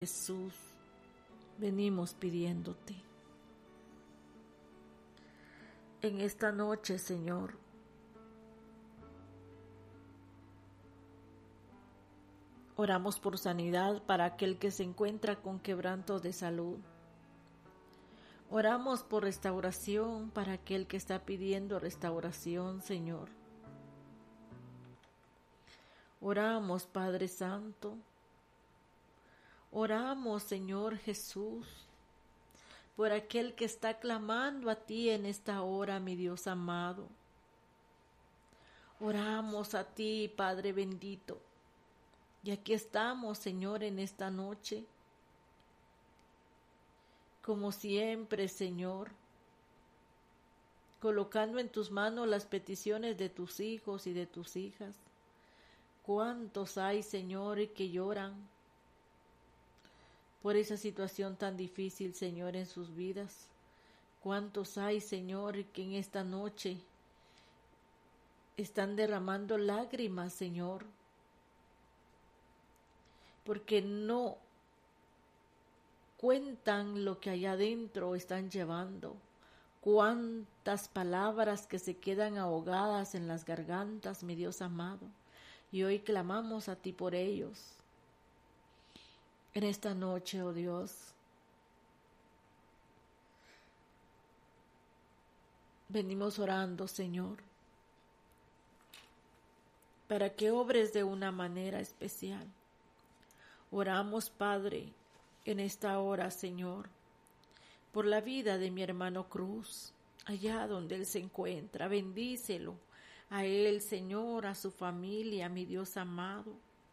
Jesús, venimos pidiéndote. En esta noche, Señor, oramos por sanidad para aquel que se encuentra con quebrantos de salud. Oramos por restauración para aquel que está pidiendo restauración, Señor. Oramos, Padre Santo. Oramos, Señor Jesús, por aquel que está clamando a ti en esta hora, mi Dios amado. Oramos a ti, Padre bendito. Y aquí estamos, Señor, en esta noche. Como siempre, Señor, colocando en tus manos las peticiones de tus hijos y de tus hijas. ¿Cuántos hay, Señor, que lloran por esa situación tan difícil, Señor, en sus vidas? ¿Cuántos hay, Señor, que en esta noche están derramando lágrimas, Señor, porque no cuentan lo que allá adentro están llevando? Cuántas palabras que se quedan ahogadas en las gargantas, mi Dios amado, y hoy clamamos a ti por ellos. En esta noche, oh Dios, venimos orando, Señor, para que obres de una manera especial. Oramos, Padre, en esta hora, Señor, por la vida de mi hermano Cruz, allá donde él se encuentra. Bendícelo a él, Señor, a su familia, mi Dios amado.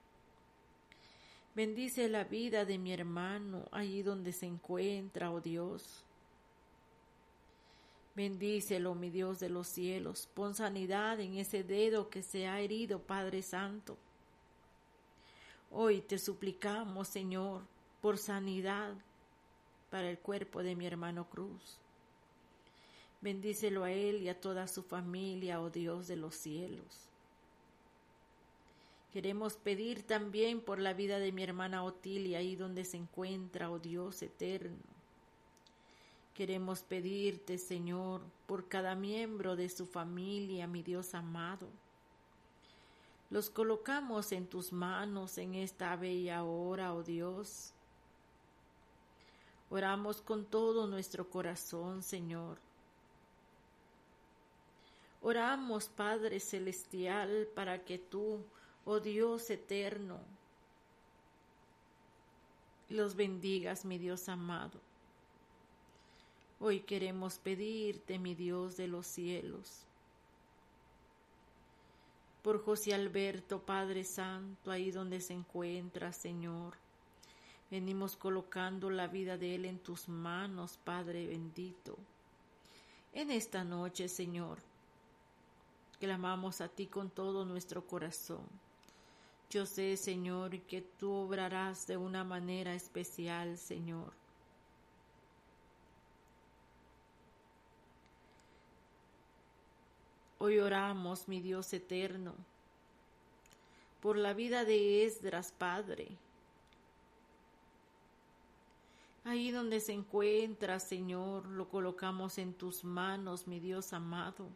Bendice la vida de mi hermano allí donde se encuentra, oh Dios. Bendícelo, mi Dios de los cielos. Pon sanidad en ese dedo que se ha herido, Padre Santo. Hoy te suplicamos, Señor, por sanidad para el cuerpo de mi hermano Cruz. Bendícelo a él y a toda su familia, oh Dios de los cielos. Queremos pedir también por la vida de mi hermana Otilia, ahí donde se encuentra, oh Dios eterno. Queremos pedirte, Señor, por cada miembro de su familia, mi Dios amado. Los colocamos en tus manos en esta bella hora, oh Dios. Oramos con todo nuestro corazón, Señor. Oramos, Padre Celestial, para que tú, oh Dios eterno, los bendigas, mi Dios amado. Hoy queremos pedirte, mi Dios de los cielos, por José Alberto, Padre Santo, ahí donde se encuentra, Señor. Venimos colocando la vida de él en tus manos, Padre bendito. En esta noche, Señor, clamamos a ti con todo nuestro corazón. Yo sé, Señor, que tú obrarás de una manera especial, Señor. Hoy oramos, mi Dios eterno, por la vida de Esdras, Padre. Ahí donde se encuentra, Señor, lo colocamos en tus manos, mi Dios amado.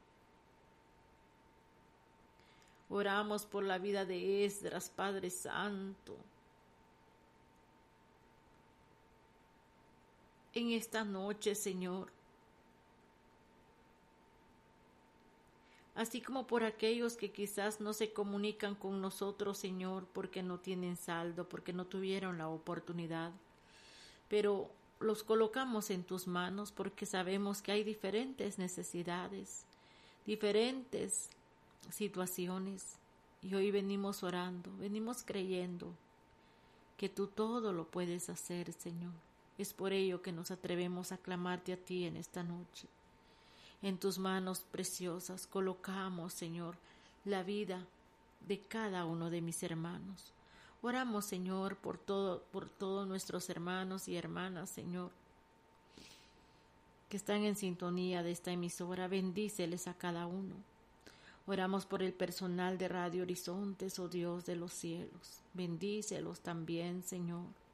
Oramos por la vida de Esdras, Padre Santo. En esta noche, Señor, así como por aquellos que quizás no se comunican con nosotros, Señor, porque no tienen saldo, porque no tuvieron la oportunidad, pero los colocamos en tus manos porque sabemos que hay diferentes necesidades, diferentes situaciones, y hoy venimos orando, venimos creyendo que tú todo lo puedes hacer, Señor. Es por ello que nos atrevemos a clamarte a ti en esta noche. En tus manos preciosas colocamos, Señor, la vida de cada uno de mis hermanos. Oramos, Señor, por todos nuestros hermanos y hermanas, Señor, que están en sintonía de esta emisora. Bendíceles a cada uno. Oramos por el personal de Radio Horizontes, oh Dios de los cielos. Bendícelos también, Señor.